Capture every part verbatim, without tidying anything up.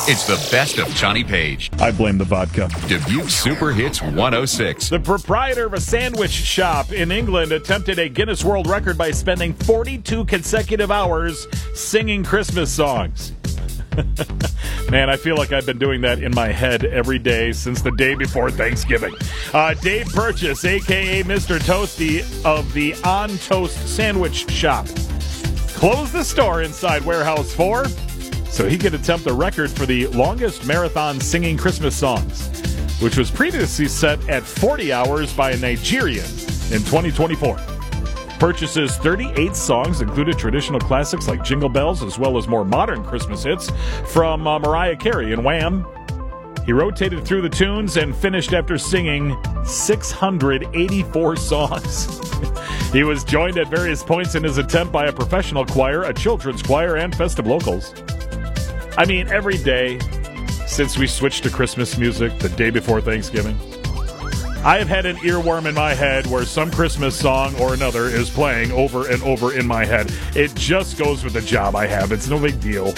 It's the best of Johnny Page. I blame the vodka. Dubuque Super Hits one oh six. The proprietor of a sandwich shop in England attempted a Guinness World Record by spending forty-two consecutive hours singing Christmas songs. Man, I feel like I've been doing that in my head every day since the day before Thanksgiving. Uh, Dave Purchase, a k a. Mister Toasty of the On Toast Sandwich Shop, closed the store inside Warehouse four so he could attempt the record for the longest marathon singing Christmas songs, which was previously set at forty hours by a Nigerian in twenty twenty-four. Purchase's thirty-eight songs included traditional classics like Jingle Bells, as well as more modern Christmas hits from uh, Mariah Carey and Wham. He rotated through the tunes and finished after singing six hundred eighty-four songs. He was joined at various points in his attempt by a professional choir, a children's choir, and festive locals. I mean, every day since we switched to Christmas music the day before Thanksgiving, I have had an earworm in my head where some Christmas song or another is playing over and over in my head. It just goes with the job I have. It's no big deal.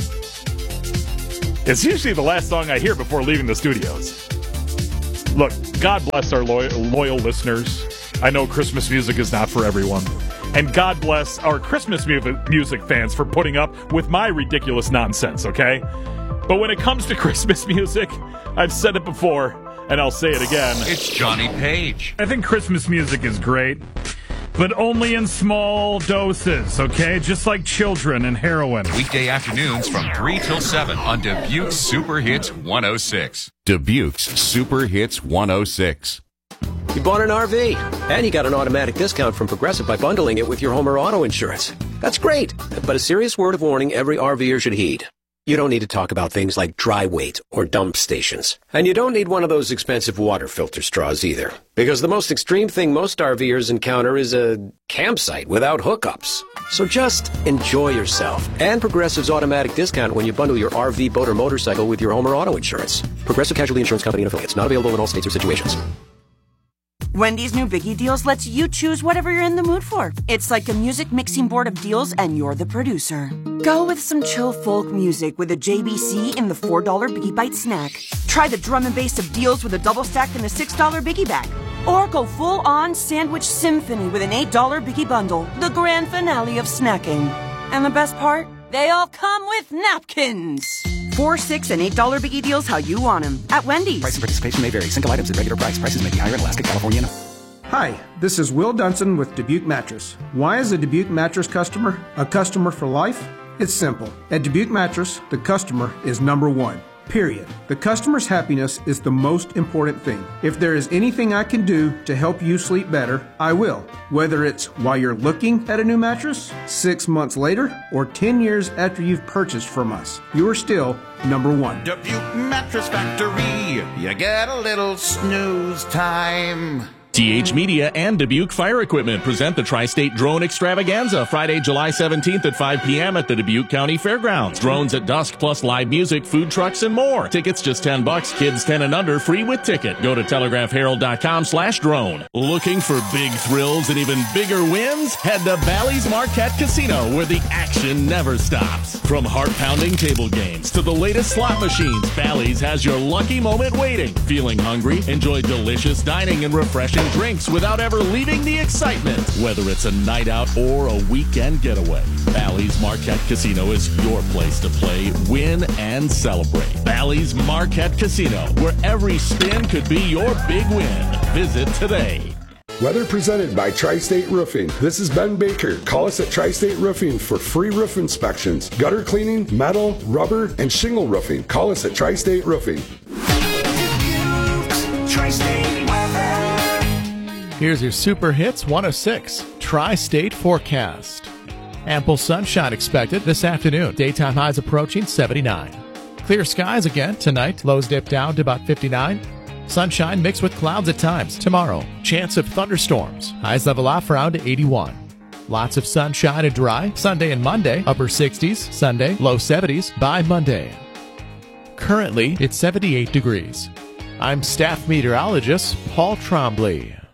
It's usually the last song I hear before leaving the studios. Look, God bless our loyal, loyal listeners. I know Christmas music is not for everyone. And God bless our Christmas mu- music fans for putting up with my ridiculous nonsense, okay? But when it comes to Christmas music, I've said it before, and I'll say it again. It's Johnny Page. I think Christmas music is great, but only in small doses, okay? Just like children and heroin. Weekday afternoons from three till seven on Dubuque's Super Hits one oh six. Dubuque's Super Hits one oh six. You bought an R V, and you got an automatic discount from Progressive by bundling it with your home or auto insurance. That's great, but a serious word of warning every RVer should heed. You don't need to talk about things like dry weight or dump stations. And you don't need one of those expensive water filter straws either. Because the most extreme thing most RVers encounter is a campsite without hookups. So just enjoy yourself. And Progressive's automatic discount when you bundle your R V, boat, or motorcycle with your home or auto insurance. Progressive Casualty Insurance Company and Affiliates. Not available in all states or situations. Wendy's new Biggie Deals lets you choose whatever you're in the mood for. It's like a music mixing board of deals, and you're the producer. Go with some chill folk music with a J B C in the four dollar Biggie Bite snack. Try the drum and bass of deals with a double stack in the six dollar Biggie Bag. Or go full-on sandwich symphony with an eight dollar Biggie Bundle, the grand finale of snacking. And the best part? They all come with napkins. Four, six, and eight dollar Biggie Deals how you want them at Wendy's. Price and participation may vary. Single items at regular price. Prices may be higher in Alaska, California. No. Hi, this is Will Dunson with Dubuque Mattress. Why is a Dubuque Mattress customer a customer for life? It's simple. At Dubuque Mattress, the customer is number one. Period. The customer's happiness is the most important thing. If there is anything I can do to help you sleep better, I will. Whether it's while you're looking at a new mattress, six months later, or ten years after you've purchased from us, you are still number one. Dubuque Mattress Factory, you get a little snooze time. T H Media and Dubuque Fire Equipment present the Tri-State Drone Extravaganza Friday, July seventeenth at five p.m. at the Dubuque County Fairgrounds. Drones at dusk plus live music, food trucks, and more. Tickets just ten bucks. Kids ten and under free with ticket. Go to telegraph herald dot com slash drone. Looking for big thrills and even bigger wins? Head to Bally's Marquette Casino where the action never stops. From heart-pounding table games to the latest slot machines, Bally's has your lucky moment waiting. Feeling hungry? Enjoy delicious dining and refreshing drinks without ever leaving the excitement. Whether it's a night out or a weekend getaway, Bally's Marquette Casino is your place to play, win, and celebrate. Bally's Marquette Casino, where every spin could be your big win. Visit today. Weather presented by Tri-State Roofing. This is Ben Baker. Call us at Tri-State Roofing for free roof inspections, gutter cleaning, metal, rubber, and shingle roofing. Call us at Tri-State Roofing. Tri-State weather. Here's your Super Hits one oh six Tri-State forecast. Ample sunshine expected this afternoon. Daytime highs approaching seventy-nine. Clear skies again tonight. Lows dip down to about fifty-nine. Sunshine mixed with clouds at times. Tomorrow, chance of thunderstorms. Highs level off around eighty-one. Lots of sunshine and dry. Sunday and Monday, upper sixties. Sunday, low seventies by Monday. Currently, it's seventy-eight degrees. I'm staff meteorologist Paul Trombley.